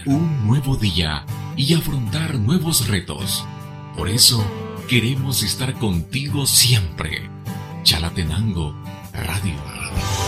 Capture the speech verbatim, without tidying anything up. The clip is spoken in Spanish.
un nuevo día y afrontar nuevos retos. Por eso queremos estar contigo siempre. Chalatenango Radio.